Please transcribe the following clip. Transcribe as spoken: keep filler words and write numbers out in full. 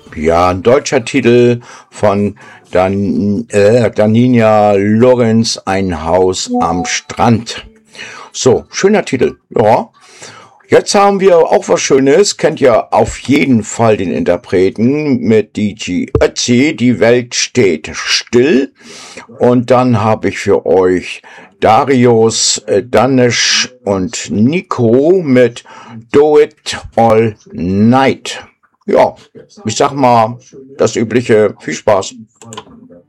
Ja, ein deutscher Titel von Dan, äh, Daninia Lorenz, Ein Haus am Strand. So, schöner Titel. Ja. Jetzt haben wir auch was Schönes. Kennt ihr auf jeden Fall den Interpreten mit D J Ötzi. Die Welt steht still. Und dann habe ich für euch Darius, äh, Danesh und Nico mit Do It All Night. Ja, ich sag mal das Übliche. Viel Spaß.